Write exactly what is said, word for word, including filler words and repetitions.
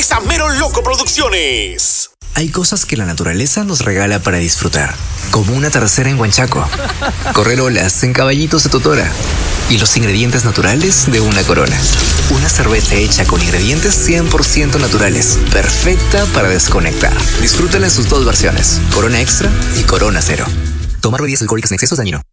Samero Loco Producciones. Hay cosas que la naturaleza nos regala para disfrutar, como una tercera en Huanchaco, correr olas en caballitos de Totora y los ingredientes naturales de una Corona. Una cerveza hecha con ingredientes cien por ciento naturales, perfecta para desconectar. Disfrútala en sus dos versiones, Corona Extra y Corona Cero. Tomar bebidas alcohólicas en exceso es dañino.